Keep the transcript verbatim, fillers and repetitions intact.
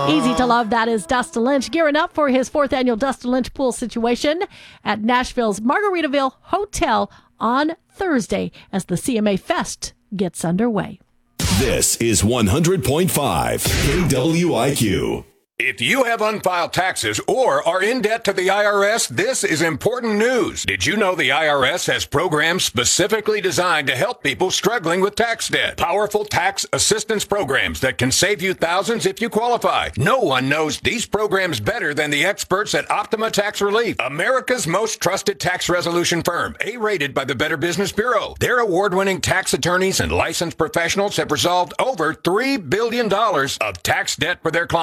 Easy to love, that is Dustin Lynch, gearing up for his fourth annual Dustin Lynch pool situation at Nashville's Margaritaville Hotel on Thursday as the C M A Fest gets underway. This is one hundred point five K W I Q. If you have unfiled taxes or are in debt to the I R S, this is important news. Did you know the I R S has programs specifically designed to help people struggling with tax debt? Powerful tax assistance programs that can save you thousands if you qualify. No one knows these programs better than the experts at Optima Tax Relief, America's most trusted tax resolution firm, A-rated by the Better Business Bureau. Their award-winning tax attorneys and licensed professionals have resolved over three billion dollars of tax debt for their clients.